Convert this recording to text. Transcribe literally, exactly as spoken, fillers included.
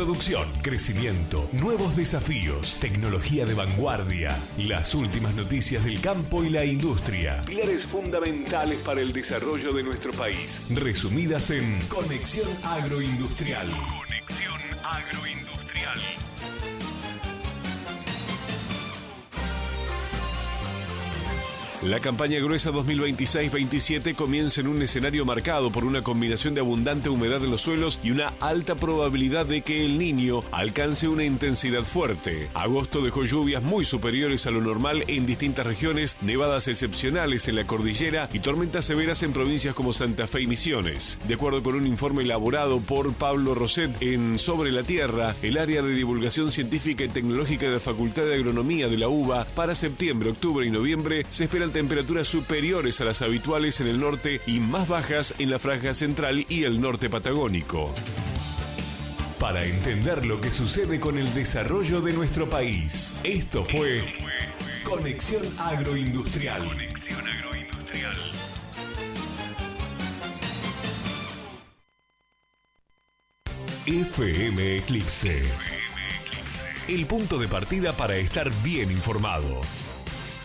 producción, crecimiento, nuevos desafíos, tecnología de vanguardia, las últimas noticias del campo y la industria, pilares fundamentales para el desarrollo de nuestro país, resumidas en Conexión Agroindustrial. Conexión Agroindustrial. La campaña gruesa dos mil veintiséis veintisiete comienza en un escenario marcado por una combinación de abundante humedad en los suelos y una alta probabilidad de que el Niño alcance una intensidad fuerte. Agosto dejó lluvias muy superiores a lo normal en distintas regiones, nevadas excepcionales en la cordillera y tormentas severas en provincias como Santa Fe y Misiones. De acuerdo con un informe elaborado por Pablo Roset en Sobre la Tierra, el área de divulgación científica y tecnológica de la Facultad de Agronomía de la UBA, para septiembre, octubre y noviembre se esperan temperaturas superiores a las habituales en el norte y más bajas en la franja central y el norte patagónico. Para entender lo que sucede con el desarrollo de nuestro país, esto fue Conexión Agroindustrial. Conexión Agroindustrial. F M Eclipse. El punto de partida para estar bien informado.